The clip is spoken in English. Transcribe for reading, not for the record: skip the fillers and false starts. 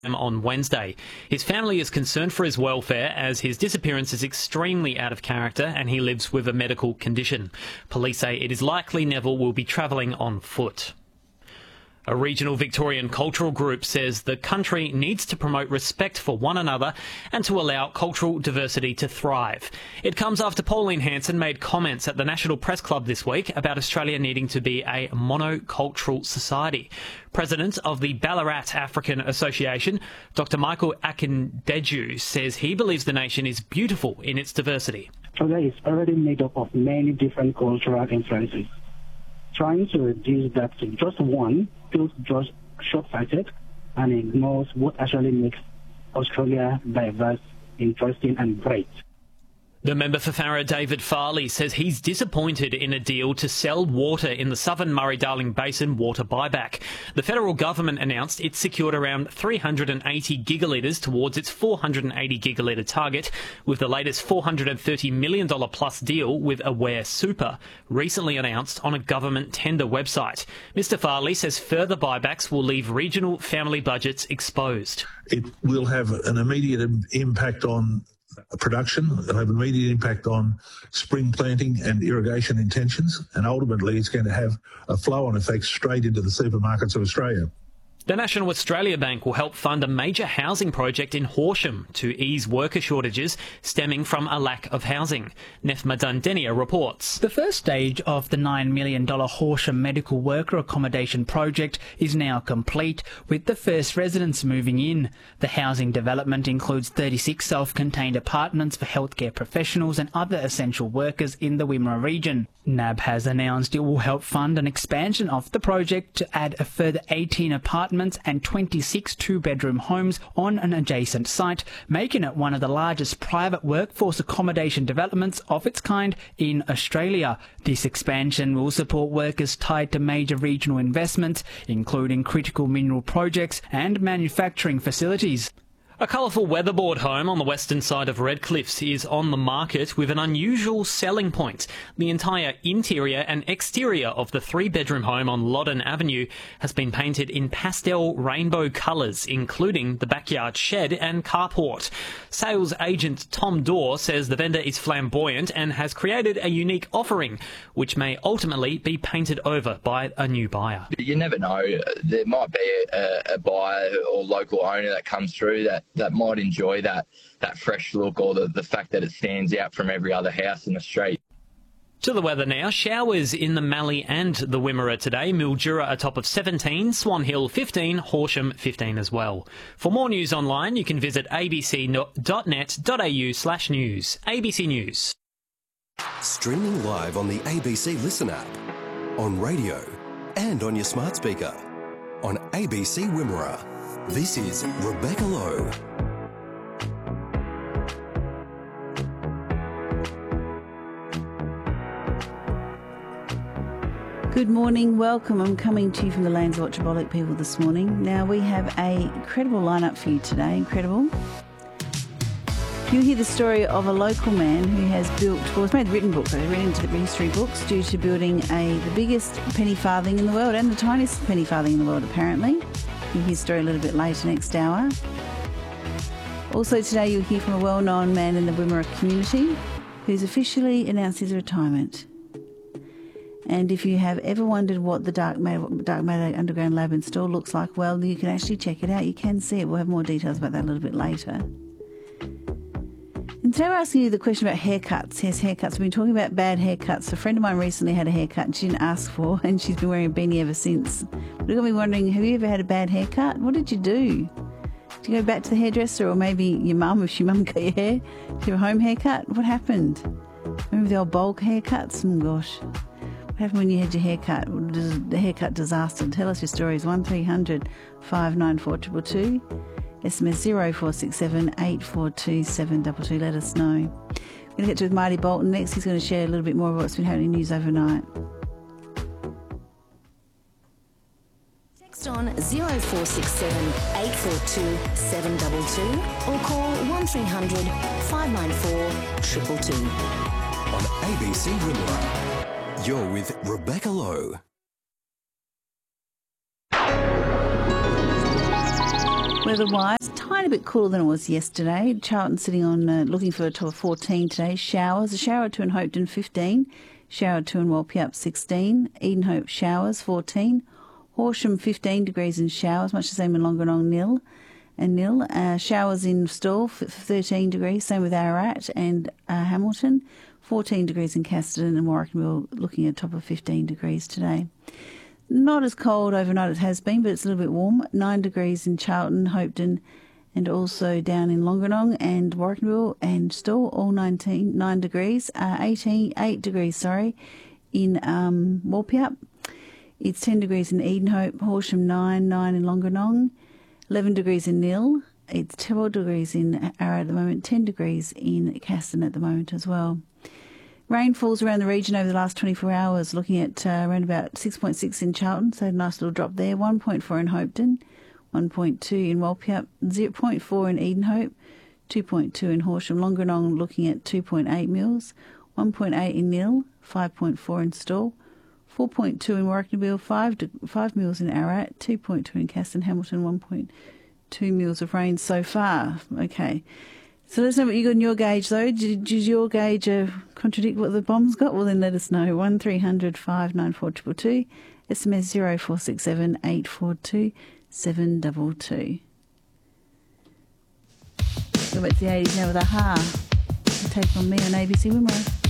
on Wednesday. His family is concerned for his welfare as his disappearance is extremely out of character and he lives with a medical condition. Police say it is likely Neville will be travelling on foot. A regional Victorian cultural group says the country needs to promote respect for one another and to allow cultural diversity to thrive. It comes after Pauline Hanson made comments at the National Press Club this week about Australia needing to be a monocultural society. President of the Ballarat African Association, Dr Michael Akindeju, says he believes the nation is beautiful in its diversity. Australia is already made up of many different cultural influences. Trying to reduce that to just one feels just short-sighted and ignores what actually makes Australia diverse, interesting and great. The member for Farrer, David Farley, says he's disappointed in a deal to sell water in the Southern Murray-Darling Basin water buyback. The federal government announced it secured around 380 gigalitres towards its 480 gigalitre target, with the latest $430 million plus deal with Aware Super, recently announced on a government tender website. Mr Farley says further buybacks will leave regional family budgets exposed. It will have an immediate impact on production, it'll have an immediate impact on spring planting and irrigation intentions, and ultimately it's going to have a flow-on effect straight into the supermarkets of Australia. The National Australia Bank will help fund a major housing project in Horsham to ease worker shortages stemming from a lack of housing. Nefma Dundenia reports. The first stage of the $9 million Horsham medical worker accommodation project is now complete, with the first residents moving in. The housing development includes 36 self-contained apartments for healthcare professionals and other essential workers in the Wimmera region. NAB has announced it will help fund an expansion of the project to add a further 18 apartments and 26 two-bedroom homes on an adjacent site, making it one of the largest private workforce accommodation developments of its kind in Australia. This expansion will support workers tied to major regional investments, including critical mineral projects and manufacturing facilities. A colourful weatherboard home on the western side of Redcliffs is on the market with an unusual selling point. The entire interior and exterior of the three-bedroom home on Loddon Avenue has been painted in pastel rainbow colours, including the backyard shed and carport. Sales agent Tom Dorr says the vendor is flamboyant and has created a unique offering, which may ultimately be painted over by a new buyer. You never know. There might be a buyer or local owner that comes through that might enjoy that fresh look, or the fact that it stands out from every other house in the street. To the weather now. Showers in the Mallee and the Wimmera today. Mildura a top of 17, Swan Hill 15, Horsham 15 as well. For more news online, you can visit abc.net.au/news. ABC News. Streaming live on the ABC Listen app, on radio and on your smart speaker. On ABC Wimmera, this is Rebecca Lowe. Good morning, welcome. I'm coming to you from the lands of Watchabolic people this morning. Now we have an incredible lineup for you today, incredible. You'll hear the story of a local man who has built, well, he's made a written book, but he's written into the history books due to building the biggest penny farthing in the world and the tiniest penny farthing in the world, apparently. You'll hear his story a little bit later next hour. Also today you'll hear from a well-known man in the Wimmera community who's officially announced his retirement. And if you have ever wondered what the Dark Matter Underground Lab in Stawell looks like, well, you can actually check it out. You can see it. We'll have more details about that a little bit later. And today we're asking you the question about haircuts. Yes, haircuts. We've been talking about bad haircuts. A friend of mine recently had a haircut and she didn't ask for, and she's been wearing a beanie ever since. But it got me wondering, have you ever had a bad haircut? What did you do? Did you go back to the hairdresser, or maybe your mum, if your mum cut your hair? Did you have a home haircut? What happened? Remember the old bulk haircuts? Oh, gosh. What happened when you had your haircut? The haircut disaster. Tell us your stories. 1300 594 222. SMS 0467 842 722. Let us know. We're going to get to with Marty Bolton next. He's going to share a little bit more of what's been happening in news overnight. Text on 0467 842 722 or call 1300 594 222. On ABC Wimmera, you're with Rebecca Lowe. Weather-wise, tiny bit cooler than it was yesterday. Charlton sitting on looking for a top of 14 today. Showers, a shower or two in Hopeton 15, shower or two in Walpyup 16, Edenhope showers 14, Horsham 15 degrees in showers, much the same in Longanong nil. Showers in Stawell 13 degrees, same with Ararat and Hamilton, 14 degrees in Casterton, and Warrackanville looking at a top of 15 degrees today. Not as cold overnight as it has been, but it's a little bit warm. 9 degrees in Charlton, Hopeton, and also down in Longanong and Warrackanville and Stawell, all 9 degrees. 8 degrees, in Walpyup. It's 10 degrees in Edenhope, Horsham 9 in Longanong, 11 degrees in Nil. It's 12 degrees in Ararat at the moment, 10 degrees in Casterton at the moment as well. Rainfalls around the region over the last 24 hours, looking at around about 6.6 in Charlton, so a nice little drop there. 1.4 in Hopeton, 1.2 in Walpyup, 0.4 in Edenhope, 2.2 in Horsham. Longanong looking at 2.8 mils, 1.8 in Nil, 5.4 in Stawell, 4.2 in Warrackanville, 5 mils in Ararat, 2.2 in Casterton, Hamilton, 1.2 mils of rain so far. Okay. So let's know what you got in your gauge, though. Did your gauge contradict what the bomb's got? Well, then let us know. 1300 594 222, SMS 0467 842 722. Go back to the 80s now with a-ha. Take on me on ABC Wimmera.